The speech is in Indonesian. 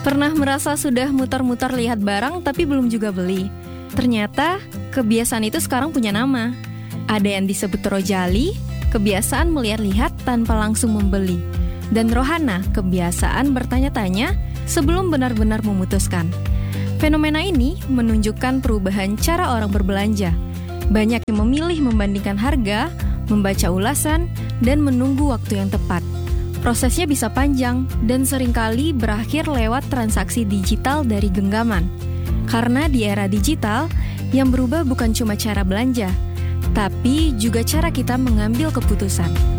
Pernah merasa sudah muter-muter lihat barang tapi belum juga beli? Ternyata kebiasaan itu sekarang punya nama. Ada yang disebut rojali, kebiasaan melihat-lihat tanpa langsung membeli. Dan rohana, kebiasaan bertanya-tanya sebelum benar-benar memutuskan. Fenomena ini menunjukkan perubahan cara orang berbelanja. Banyak yang memilih membandingkan harga, membaca ulasan, dan menunggu waktu yang tepat. Prosesnya bisa panjang dan seringkali berakhir lewat transaksi digital dari genggaman. Karena di era digital, yang berubah bukan cuma cara belanja, tapi juga cara kita mengambil keputusan.